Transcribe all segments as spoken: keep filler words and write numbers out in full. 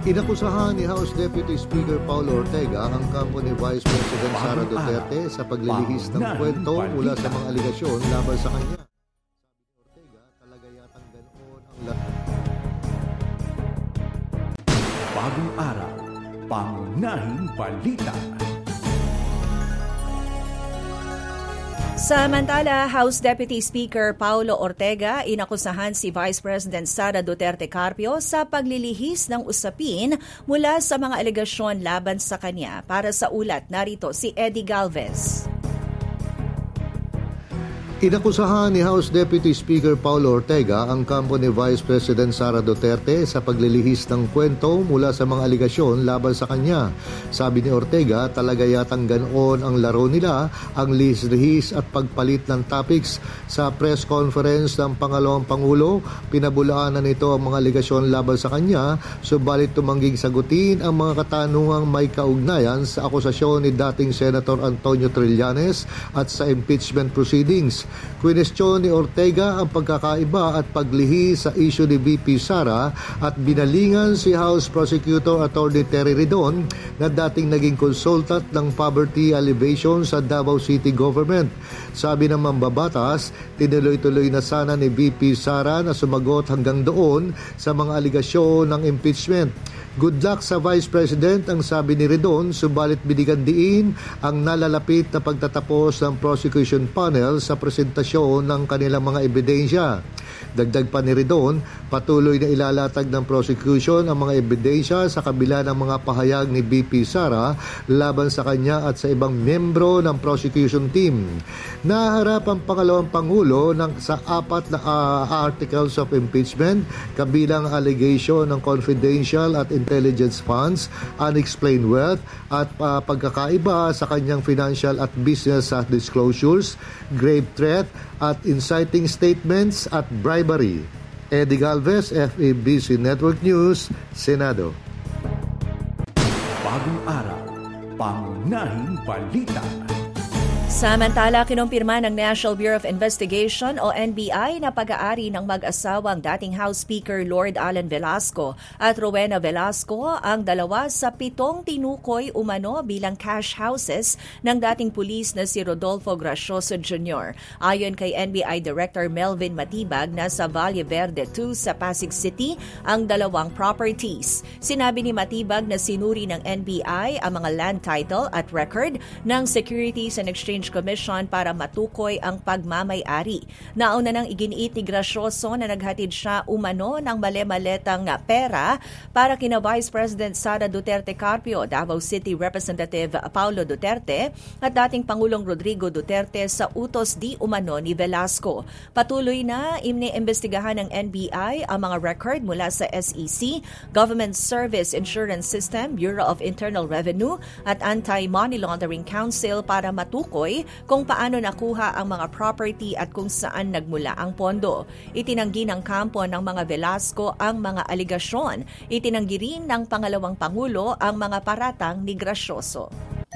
Inakusahan ni House Deputy Speaker Paulo Ortega ang kampo ni Vice President Sara Duterte sa paglilihis ng kwento mula sa mga aligasyon laban sa kanya. Sabi ni Ortega, talaga yatang ganoon ang lahat. Bagong araw, pangunahing balita. Samantala, House Deputy Speaker Paulo Ortega inakusahan si Vice President Sara Duterte Carpio sa paglilihis ng usapin mula sa mga alegasyon laban sa kanya. Para sa ulat, narito si Eddie Galvez. Inakusahan ni House Deputy Speaker Paulo Ortega ang kampo ni Vice President Sara Duterte sa paglilihis ng kwento mula sa mga aligasyon laban sa kanya. Sabi ni Ortega, talaga yatang ganoon ang laro nila, ang lihis-lihis at pagpalit ng topics. Sa press conference ng pangalawang Pangulo, pinabulaanan nito ang mga aligasyon laban sa kanya, subalit tumangging sagutin ang mga katanungang may kaugnayan sa akusasyon ni dating Senator Antonio Trillanes at sa impeachment proceedings. Kwinestyon ni Ortega ang pagkakaiba at paglihi sa isyu ni V P Sara at binalingan si House Prosecutor Attorney Terry Redon na dating naging consultant ng poverty alleviation sa Davao City Government. Sabi ng mambabatas, tinuloy-tuloy na sana ni V P Sara na sumagot hanggang doon sa mga aligasyon ng impeachment. Good luck sa Vice President ang sabi ni Redon, subalit binigyan diin ang nalalapit na pagtatapos ng prosecution panel sa presentasyon ng kanilang mga ebidensya. Dagdag pa ni Redon, patuloy na ilalatag ng prosecution ang mga ebidensya sa kabila ng mga pahayag ni V P Sara laban sa kanya at sa ibang membro ng prosecution team. Naharap ang pangalawang Pangulo ng, sa apat na uh, articles of impeachment, kabilang allegation ng confidential at intelligence funds, unexplained wealth at uh, pagkakaiba sa kanyang financial at business uh, disclosures, grave threat at inciting statements at bribery. Eddie Galvez, F A B C Network News, Senado. Bagong araw, pangunahing balita. Samantala, kinumpirma ng National Bureau of Investigation o N B I na pag-aari ng mag-asawang dating House Speaker Lord Alan Velasco at Rowena Velasco ang dalawa sa pitong tinukoy umano bilang cash houses ng dating pulis na si Rodolfo Gracioso Junior Ayon kay N B I Director Melvin Matibag, nasa Valle Verde two sa Pasig City ang dalawang properties. Sinabi ni Matibag na sinuri ng N B I ang mga land title at record ng Securities and Exchange Commission para matukoy ang pagmamay-ari. Nauna nang iginiit ni Gracioso na naghatid siya umano ng male-maletang pera para kina Vice President Sara Duterte Carpio, Davao City Representative Paulo Duterte at dating Pangulong Rodrigo Duterte sa utos di umano ni Velasco. Patuloy na iniimbestigahan ng N B I ang mga record mula sa S E C, Government Service Insurance System, Bureau of Internal Revenue at Anti-Money Laundering Council para matukoy kung paano nakuha ang mga property at kung saan nagmula ang pondo. Itinanggi ng kampo ng mga Velasco ang mga aligasyon. Itinanggi rin ng pangalawang Pangulo ang mga paratang ni Gracioso.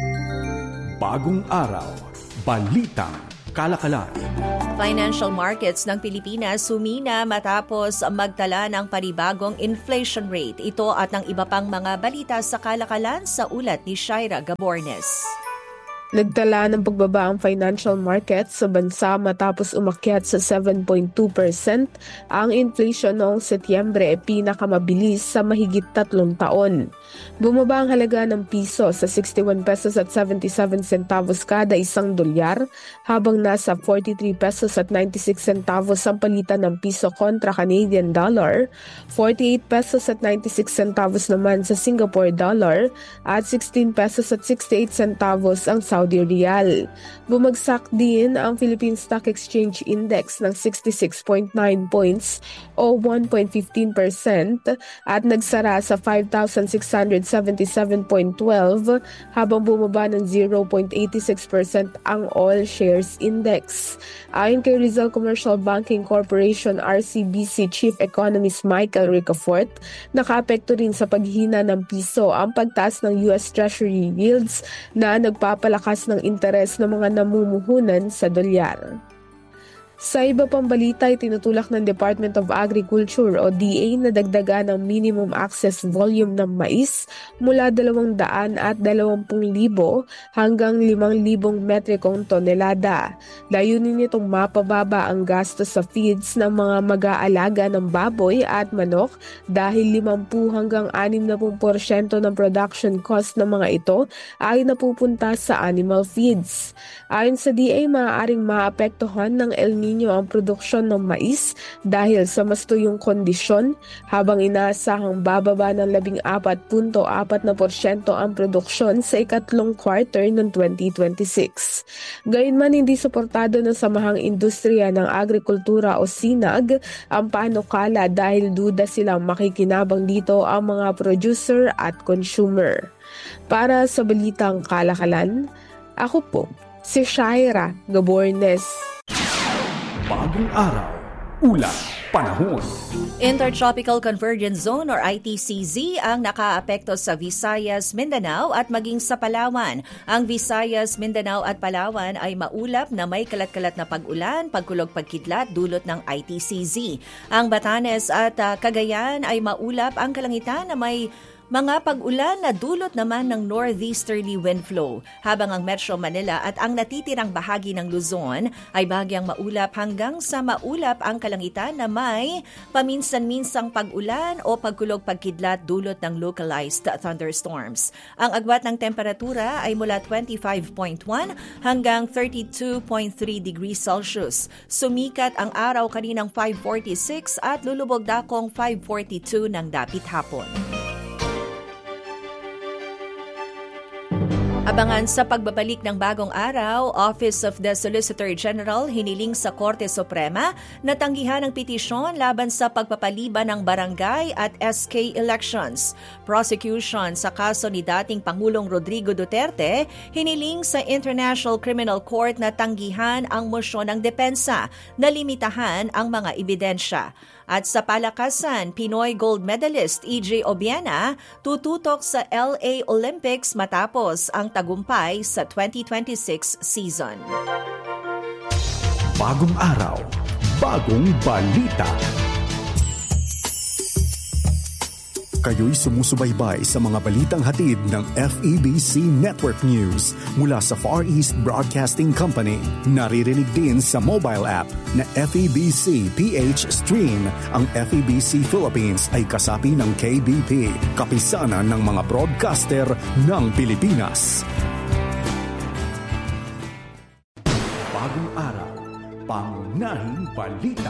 Bagong araw, balitang kalakalan. Financial markets ng Pilipinas sumina matapos magtala ng panibagong inflation rate. Ito at ng iba pang mga balita sa kalakalan sa ulat ni Shaira Gabornes. Nagtala ng pagbaba ang financial market sa bansa matapos umakyat sa seven point two percent. Ang inflation noong Setyembre ay pinakamabilis sa mahigit tatlong taon. Bumaba ang halaga ng piso sa sixty-one pesos at seventy-seven centavos kada isang dolyar, habang nasa forty-three pesos at ninety-six centavos ang palitan ng piso kontra Canadian dollar, forty-eight pesos at ninety-six centavos naman sa Singapore dollar, at sixteen pesos at sixty-eight centavos ang Saudi Riyal. Bumagsak din ang Philippine Stock Exchange Index ng sixty-six point nine points o one point one five percent at nagsara sa five thousand six hundred seventy-seven point one two, habang bumaba ng zero point eight six percent ang All Shares Index. Ayon kay Rizal Commercial Banking Corporation R C B C Chief Economist Michael Ricafort, nakaapekto rin sa paghina ng piso ang pagtaas ng U S Treasury yields na nagpapalakas ng interes ng mga namumuhunan sa dolyar. Sa iba pang balita, tinutulak ng Department of Agriculture o D A na dagdagan ang minimum access volume ng mais mula dalawang daan at dalawampung libo hanggang limang libong metrikong tonelada. Layunin nitong mapababa ang gastos sa feeds ng mga mag-aalaga ng baboy at manok dahil limampu hanggang anim na porsyento ng production cost ng mga ito ay napupunta sa animal feeds. Ayon sa D A, maaaring maapektuhan ng El Nino ang produksyon ng mais dahil sa mas tuyong kondisyon, habang inaasahang bababa ng labing apat punto apat na porsyento ang produksyon sa ikatlong quarter ng twenty twenty-six. Gayunman, hindi suportado ng Samahang Industriya ng Agrikultura o S I N A G ang panukala dahil duda silang makikinabang dito ang mga producer at consumer. Para sa Balitang Kalakalan, ako po si Shaira Gabornes. Bagong araw, ulat, panahon. Intertropical Convergence Zone or I T C Z ang nakaapekto sa Visayas, Mindanao at maging sa Palawan. Ang Visayas, Mindanao at Palawan ay maulap na may kalat-kalat na pag-ulan, pagkulog-pagkidlat dulot ng I T C Z. Ang Batanes at uh, Cagayan ay maulap ang kalangitan na may mga pag-ulan na dulot naman ng northeasterly wind flow, habang ang Metro Manila at ang natitirang bahagi ng Luzon ay bahagyang maulap hanggang sa maulap ang kalangitan na may paminsan-minsang pag-ulan o pagkulog-pagkidlat dulot ng localized thunderstorms. Ang agwat ng temperatura ay mula twenty-five point one hanggang thirty-two point three degrees Celsius. Sumikat ang araw kaninang five forty-six at lulubog dakong five forty-two ng dapit hapon. Abangan sa pagbabalik ng bagong araw, Office of the Solicitor General hiniling sa Korte Suprema na tanggihan ang petisyon laban sa pagpapaliban ng barangay at S K elections. Prosecution sa kaso ni dating Pangulong Rodrigo Duterte hiniling sa International Criminal Court na tanggihan ang mosyon ng depensa na limitahan ang mga ebidensya. At sa palakasan, Pinoy gold medalist E J Obiena tututok sa L A Olympics matapos ang tagumpay sa twenty twenty-six season. Bagong araw, bagong balita. Kayo'y sumusubaybay sa mga balitang hatid ng F E B C Network News mula sa Far East Broadcasting Company. Naririnig din sa mobile app na F E B C P H Stream. Ang F E B C Philippines ay kasapi ng K B P, kapisanan ng mga broadcaster ng Pilipinas. Bagong araw, pangunahing balita.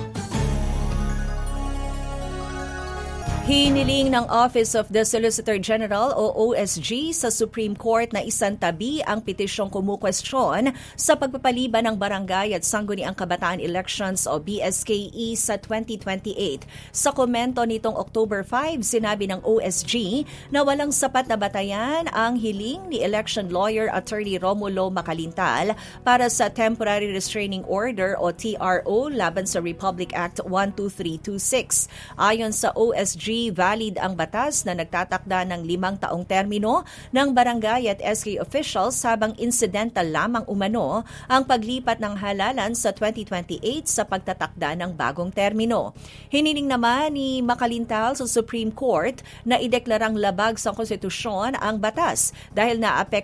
Hiniling ng Office of the Solicitor General o O S G sa Supreme Court na isantabi ang petisyong kumukwestiyon sa pagpapaliban ng barangay at sangguniang kabataan elections o B S K E sa twenty twenty-eight. Sa komento nitong October five, sinabi ng O S G na walang sapat na batayan ang hiling ni election lawyer Attorney Romulo Macalintal para sa Temporary Restraining Order o T R O laban sa Republic Act one two three two six. Ayon sa O S G, valid ang batas na nagtatakda ng limang taong termino ng barangay at S K officials habang incidental lamang umano ang paglipat ng halalan sa twenty twenty-eight sa pagtatakda ng bagong termino. Hiniling naman ni Macalintal sa Supreme Court na ideklarang labag sa konstitusyon ang batas dahil naapektuhan